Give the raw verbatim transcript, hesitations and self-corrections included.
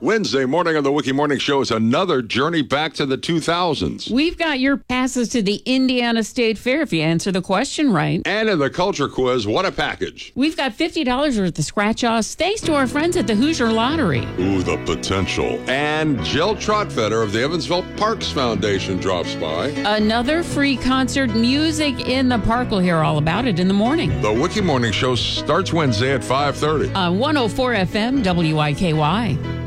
Wednesday morning on the Wiki Morning Show is another journey back to the two thousands. We've got your passes to the Indiana State Fair if you answer the question right. And in the culture quiz, what a package. We've got fifty dollars worth of scratch-offs thanks to our friends at the Hoosier Lottery. Ooh, the potential. And Jill Trotfetter of the Evansville Parks Foundation drops by. Another free concert, Music in the Park. We'll hear all about it in the morning. The Wiki Morning Show starts Wednesday at five thirty. On one oh four F M, W I K Y.